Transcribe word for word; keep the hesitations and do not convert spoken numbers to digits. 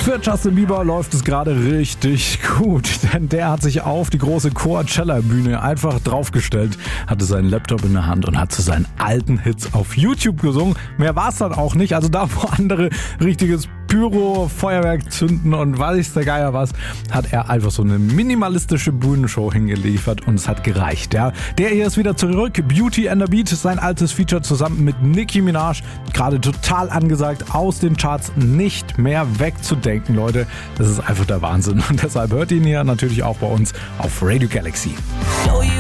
Für Justin Bieber läuft es gerade richtig gut, denn der hat sich auf die große Coachella-Bühne einfach draufgestellt, hatte seinen Laptop in der Hand und hat zu seinen alten Hits auf YouTube gesungen. Mehr war es dann auch nicht, also da wo andere richtiges Pyro, Feuerwerk zünden und weiß der Geier was, hat er einfach so eine minimalistische Bühnenshow hingeliefert und es hat gereicht. Ja. Der hier ist wieder zurück, Beauty and the Beat, sein altes Feature zusammen mit Nicki Minaj, gerade total angesagt, aus den Charts nicht mehr wegzudenken, Leute. Das ist einfach der Wahnsinn und deshalb hört ihn hier natürlich auch bei uns auf Radio Galaxy.